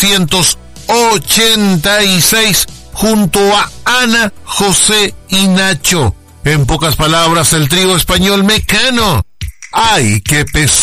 1986 junto a Ana, José y Nacho. En pocas palabras, el trío español Mecano. ¡Ay, qué pesado!